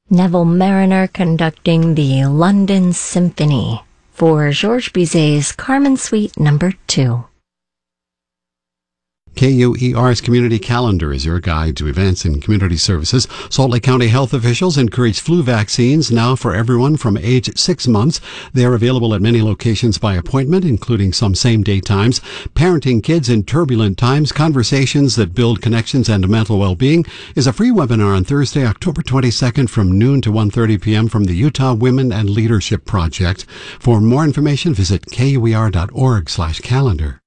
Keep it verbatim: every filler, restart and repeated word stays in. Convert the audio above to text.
Neville Mariner conducting the London Symphony for Georges Bizet's Carmen Suite Number two. K U E R's Community Calendar is your guide to events and community services. Salt Lake County health officials encourage flu vaccines now for everyone from age six months. They are available at many locations by appointment, including some same-day times. Parenting Kids in Turbulent Times, Conversations that Build Connections and Mental Well-Being is a free webinar on Thursday, October twenty-second from noon to one thirty p.m. from the Utah Women and Leadership Project. For more information, visit K U E R dot org slash calendar.